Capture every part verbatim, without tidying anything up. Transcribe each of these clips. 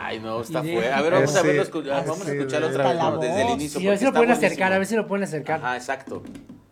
Ay, no, está Y de- fuerte. A ver, vamos a Sí, verlo, escu- vamos a sí, escucharlo de- otra vez, Hasta ¿no? la Desde el voz. inicio. Sí, a ver si porque lo pueden está acercar, a ver si buenísimo. lo pueden acercar. Ajá, exacto.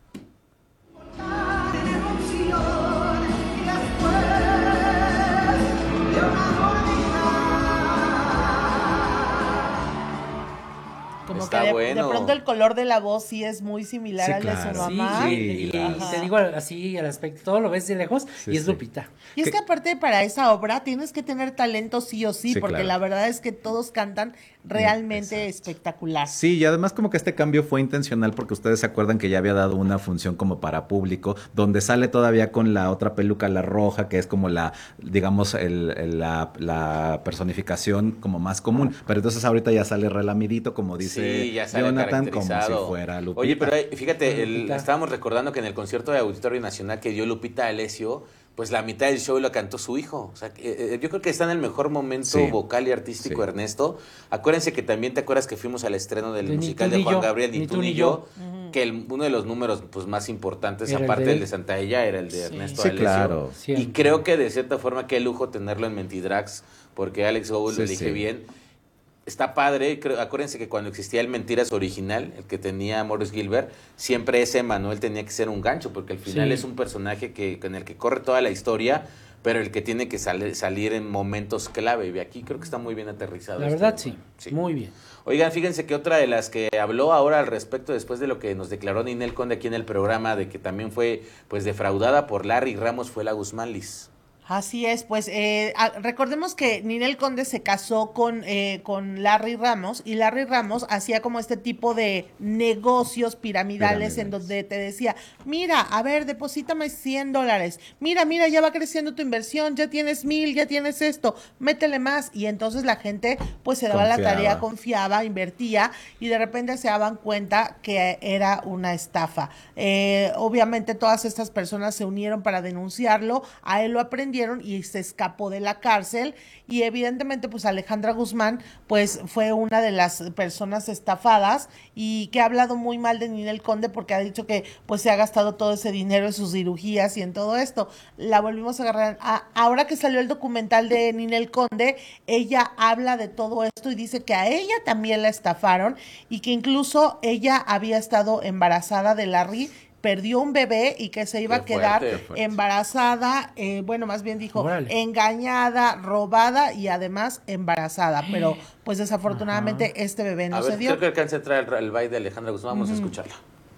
Como Está que de, bueno. de pronto el color de la voz sí es muy similar Sí, al de claro. su Sí, mamá. sí, Sí, y, la- y te digo así al aspecto, todo lo ves de lejos Sí, y es sí. Lupita. Y es que aparte para esa obra tienes que tener talento sí o sí, Sí, porque claro. la verdad es que todos cantan realmente Exacto. espectacular. Sí, y además como que este cambio fue intencional porque ustedes se acuerdan que ya había dado una función como para público, donde sale todavía con la otra peluca, la roja, que es como la, digamos, el, el- la, la personificación como más común. Pero entonces ahorita ya sale relamidito, como dice Sí, ya sale Jonathan, como si caracterizado. fuera Lupita. Oye, pero eh, fíjate, el- Lupita. estábamos recordando que en el concierto de Auditorio Nacional que dio Lupita Alessio, pues la mitad del show lo cantó su hijo. O sea, que, eh, yo creo que está en el mejor momento Sí. vocal y artístico, Sí. Ernesto. Acuérdense que también te acuerdas que fuimos al estreno del De Ni musical tú de ni Juan yo, Gabriel, Ni, tú ni yo, que el- uno de los números pues más importantes, Era el aparte de del él. de Santa Ella, era el de Sí. Ernesto Sí, Alessio. claro. Y Siempre. creo que de cierta forma qué lujo tenerlo en Mentidrags, porque Alex Gould Sí, lo elige sí. bien. Está padre, creo, acuérdense que cuando existía el Mentiras original, el que tenía Morris Gilbert, siempre ese Manuel tenía que ser un gancho, porque al final Sí. es un personaje que, con el que corre toda la historia, pero el que tiene que sale- salir en momentos clave. Y aquí creo que está muy bien aterrizado. La este. verdad sí, Sí. muy bien. Oigan, fíjense que otra de las que habló ahora al respecto, después de lo que nos declaró Ninel Conde aquí en el programa, de que también fue pues defraudada por Larry Ramos, fue la Guzmán Liz. Así es, pues eh, a- recordemos que Ninel Conde se casó con, eh, con Larry Ramos y Larry Ramos hacía como este tipo de negocios piramidales, Piramidales. en donde te decía, mira, a ver, deposítame cien dólares, mira, mira, ya va creciendo tu inversión, ya tienes mil, ya tienes esto, métele más. Y entonces la gente pues se daba la Confiaba. tarea, confiaba, invertía y de repente se daban cuenta que era una estafa. Eh, obviamente todas estas personas se unieron para denunciarlo, a él lo aprendieron y se escapó de la cárcel y evidentemente pues Alejandra Guzmán pues fue una de las personas estafadas y que ha hablado muy mal de Ninel Conde porque ha dicho que pues se ha gastado todo ese dinero en sus cirugías y en todo esto. La volvimos a agarrar. A- ahora que salió el documental de Ninel Conde, ella habla de todo esto y dice que a ella también la estafaron y que incluso ella había estado embarazada de Larry, perdió un bebé y que se iba Qué a quedar fuerte, fuerte. embarazada, eh, bueno, más bien dijo Órale. engañada, robada y además embarazada, pero pues desafortunadamente este bebé no a ver, se dio. creo que alcanza a entrar el, el baile de Alejandra Guzmán, vamos a escucharla.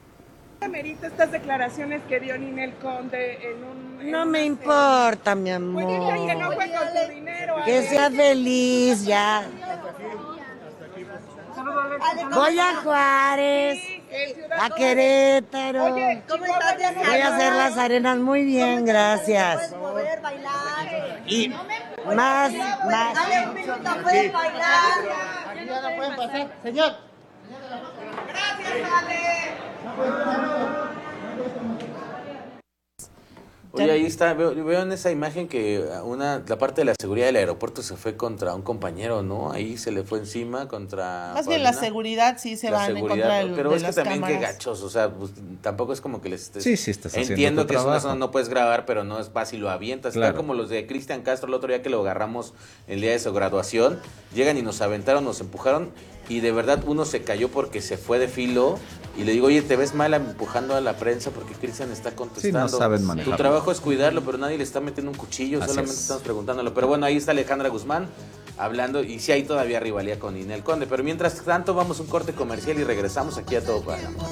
Amerita estas declaraciones que dio Ninel Conde en un... en No una me serie. importa, mi Pues dice que no amor. fue con tu dinero. Que Ale. sea feliz ya. Voy a Juárez, Sí, en Ciudad a Juárez. Querétaro. Oye, ¿Cómo Chihuahua estás, ya Diana? Voy a hacer las arenas muy bien, gracias. Puedes mover, bailar. Y más, más. Dale un minuto, puedes bailar. Gracias, Ale. Oye, ahí está, veo, veo en esa imagen que una la parte de la seguridad del aeropuerto se fue contra un compañero, ¿no? Ahí se le fue encima contra Más bien la Paulina. seguridad sí se La van en seguridad, contra del, pero de es que las también qué cámaras. gachos, o sea, pues, tampoco es como que les estés... Sí, sí, estás haciendo Entiendo tu que es una trabajo. zona no puedes grabar, pero no es fácil, lo avientas. Claro. Está como los de Cristian Castro el otro día que lo agarramos el día de su graduación, llegan y nos aventaron, nos empujaron y de verdad uno se cayó porque se fue de filo y le digo, oye, te ves mal empujando a la prensa porque Cristian está contestando. Sí, no saben manejarlo. Tu trabajo es cuidarlo, pero nadie le está metiendo un cuchillo, Así solamente es. estamos preguntándolo. Pero bueno, ahí está Alejandra Guzmán hablando y sí hay todavía rivalidad con Ninel Conde. Pero mientras tanto vamos a un corte comercial y regresamos aquí a Todo Para el Amor.